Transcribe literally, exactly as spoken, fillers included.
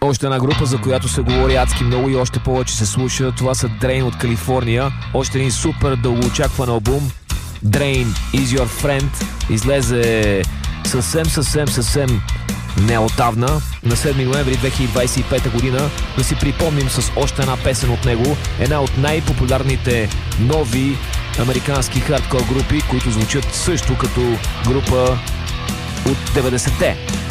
Още една група, за която се говори адски много и още повече се слуша. Това са Drain от Калифорния. Още един супер дългоочакван албум. Drain is your friend. Излезе съвсем, съвсем, съвсем неотдавна, на седми ноември две хиляди двадесет и пета година. Да си припомним с още една песен от него. Една от най-популярните нови американски хардкор групи, които звучат също като група от деветдесетте.